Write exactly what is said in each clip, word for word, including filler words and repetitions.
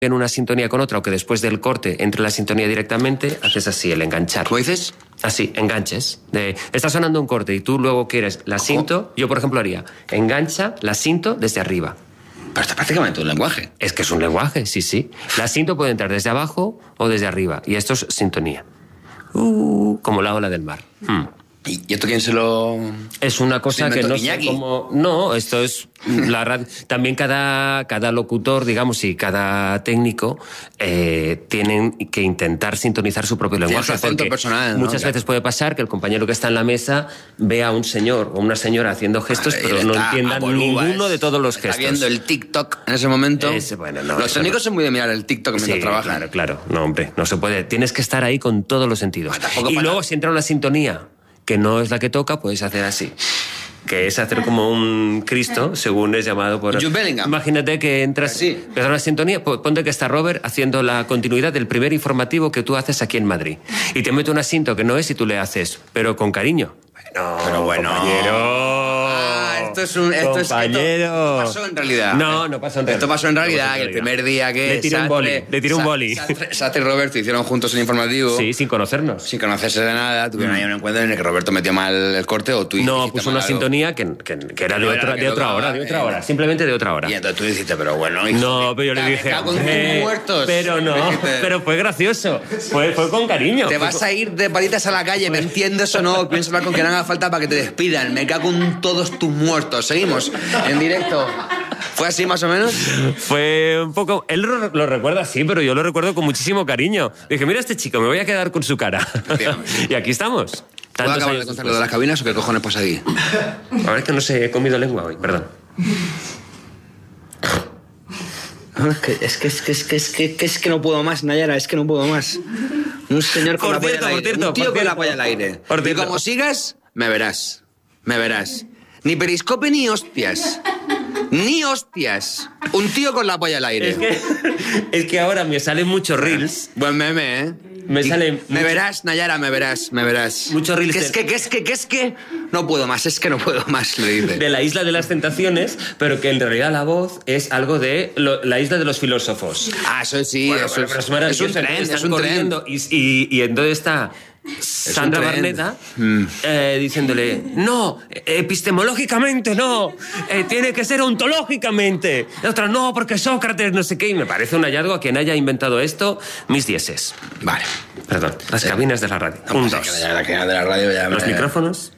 en una sintonía con otra o que después del corte entre la sintonía directamente, haces así, el enganchar. ¿Cómo dices? Así, enganches. De, está sonando un corte y tú luego quieres la cinto, yo por ejemplo haría engancha la cinto desde arriba. Pero esto es prácticamente un lenguaje. Es que es un lenguaje, sí, sí. La cinto puede entrar desde abajo o desde arriba y esto es sintonía. Uh, como la ola del mar. Hmm. ¿Y esto quién se lo...? Es una cosa que no sé cómo... No, esto es la radio. También cada, cada locutor, digamos, y cada técnico eh, tienen que intentar sintonizar su propio lenguaje. Tiene su acento personal, ¿no? Muchas Claro. veces puede pasar que el compañero que está en la mesa vea a un señor o una señora haciendo gestos, Vale, pero no está entiendan a Bolúa, ninguno es- de todos los está gestos. viendo el TikTok en ese momento. Ese, bueno, no, los eso técnicos no. son muy de mirar el TikTok mientras Sí, trabajan. claro, claro. No, hombre, no se puede. Tienes que estar ahí con todos los sentidos. Ah, tampoco Y para- luego, si entra una sintonía que no es la que toca, puedes hacer así. Que es hacer como un Cristo, según es llamado por... Jude Bellingham. Imagínate que entras... Así. Empieza una sintonía, pues ponte que está Robert haciendo la continuidad del primer informativo que tú haces aquí en Madrid. Y te mete un asinto que no es y tú le haces, pero con cariño. Bueno, Pero bueno. compañero. Ah, esto es un... Esto es, Compañero. esto pasó en realidad. No, no pasó en realidad. Esto pasó en realidad, No pasó en que el realidad. primer día que... Le tiré un Sastre- boli, le tiré un Sa- boli. Sastre, Sastre y Roberto hicieron juntos el informativo. Sí, sin conocernos. Sin conocerse de nada, tuvieron ahí un encuentro en el que Roberto metió mal el corte o tú No, hiciste puso mal una algo. sintonía que, que, que era de No era otra, la que de otra tocaba, hora, de otra eh. hora, simplemente de otra hora. Y entonces tú dijiste, pero bueno... hijo No, de pero yo le puta, me dije, cago en tus "Eh, muertos". pero no, Dijiste, pero fue gracioso, fue, fue con cariño. Te Fue vas con- a ir de palitas a la calle, ¿me entiendes o no? Pienso hablar con quien haga falta para que te despidan. Me cago en todos tus muertos. Seguimos en directo. ¿Fue así más o menos? Fue un poco... Él lo, lo recuerda así, pero yo lo recuerdo con muchísimo cariño. Dije, mira a este chico, me voy a quedar con su cara. y aquí estamos. ¿Puedo Tantos acabar de años contar lo de las cabinas o qué cojones pasa aquí? después. Ahora es que no sé, he comido lengua hoy, perdón. Es que, es que, es que, es que, es que, que es que no puedo más, Nayara, es que no puedo más. Un señor con Por la polla cierto, al por aire. cierto, Un tío por con la cierto. polla al aire. Por Y cierto. como sigas, me verás. Me verás. Ni periscope ni hostias. Ni hostias. Un tío con la polla al aire. Es que, es que ahora me salen muchos reels. Buen meme, ¿eh? Me Y- sale Me mucho- verás, Nayara, me verás, me verás. Muchos reels Que de- es que, que es que, que es que... No puedo más, es que no puedo más, le dice. De la isla de las tentaciones, pero que en realidad la voz es algo de lo- la isla de los filósofos. Ah, eso sí, Bueno, eso pero- es, pero es maravilloso. es un tren, Están es un tren. corriendo Y, y, y entonces está Sandra tren. Barneta Mm. eh, diciéndole, no, epistemológicamente no, eh, tiene que ser ontológicamente. La otra, no, porque Sócrates no sé qué. Y me parece un hallazgo a quien haya inventado esto, mis dieces. Vale. Perdón, las cabinas de la radio. No un, pasa dos. que ya la que de la radio ya Los me- micrófonos.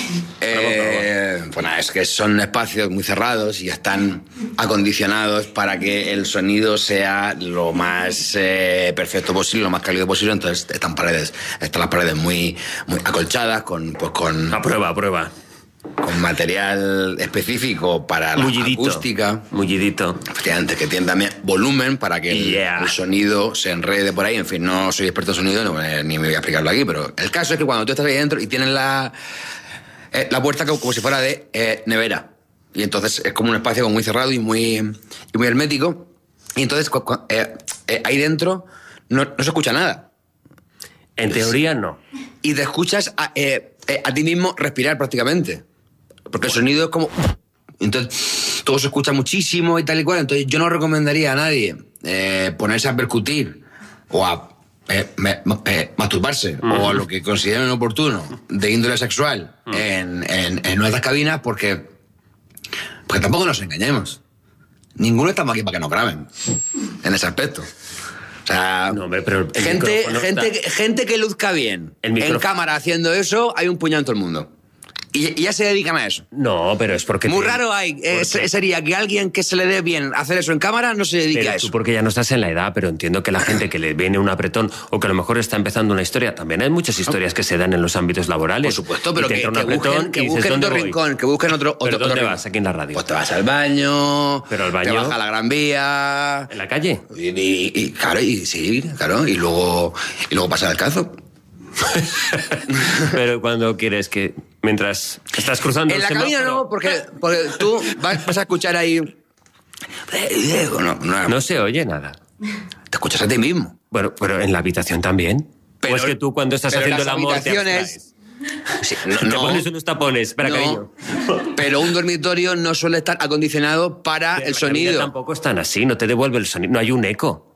Eh, pues nada, es que son espacios muy cerrados y están acondicionados para que el sonido sea lo más eh, perfecto posible, lo más cálido posible. Entonces están paredes, están las paredes muy, muy acolchadas con, pues con, A prueba, a prueba. con material específico para la Mullidito. acústica. Mullidito. Efectivamente, que tiene también volumen para que el, Yeah. el sonido se enrede por ahí. En fin, no soy experto en sonido, no, eh, ni me voy a explicarlo aquí, pero el caso es que cuando tú estás ahí dentro y tienes la, eh, la puerta como, como si fuera de eh, nevera, y entonces es como un espacio como muy cerrado y muy, y muy hermético, y entonces cu- cu- eh, eh, ahí dentro no, no se escucha nada. En teoría, no. Y te escuchas a, eh, eh, a ti mismo respirar prácticamente. Porque el sonido es como... Entonces, todo se escucha muchísimo y tal y cual. Entonces, yo no recomendaría a nadie eh, ponerse a percutir o a eh, me- eh, masturbarse Mm. o a lo que consideren oportuno de índole sexual Mm. en, en, en nuestras cabinas porque... Porque tampoco nos engañemos. Ninguno estamos aquí para que nos graben en ese aspecto. O sea, No, hombre, pero el gente, micrófono gente, está- que- gente que luzca bien El en micrófono. cámara haciendo eso, hay un puñado en todo el mundo. Y, y ya se dedican a eso. No, pero es porque... Muy te- raro hay, eh, porque- se- sería que alguien que se le dé bien hacer eso en cámara no se dedique Pero a tú eso. porque ya no estás en la edad, pero entiendo que la gente que le viene un apretón o que a lo mejor está empezando una historia, también hay muchas historias que se dan en los ámbitos laborales. Por supuesto, Y pero te que, entra un que apretón busquen, que y dices, busquen ¿dónde otro voy? rincón, que busquen otro, otro, ¿Pero otro dónde rincón. vas aquí en la radio? Pues te vas al baño, Pero al te baño- vas a la Gran Vía... ¿En la calle? Y, y- y, claro, y sí, claro, y luego, y luego pasa el cazo. Pero cuando quieres que... Mientras estás cruzando En el la cabina semáforo- no, porque, porque tú vas, vas a escuchar ahí... No, no, No se oye nada. te escuchas a ti mismo. Bueno, pero en la habitación también. Pero- o es que tú cuando estás pero haciendo el las amor te habitaciones, abstraes. Sí, no, Te no, pones unos tapones, espera, no, cariño. pero un dormitorio no suele estar acondicionado para Pero el la cabina sonido. tampoco están así, no te devuelve el sonido, no hay un eco.